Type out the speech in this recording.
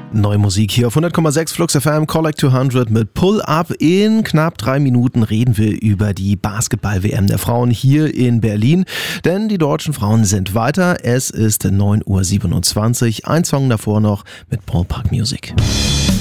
Neue Musik hier auf 100,6 Flux FM, Collect 200 mit Pull Up. In knapp 3 Minuten reden wir über die Basketball-WM der Frauen hier in Berlin. Denn die deutschen Frauen sind weiter. Es ist 9:27 Uhr. Ein Song davor noch mit Paul Park Music.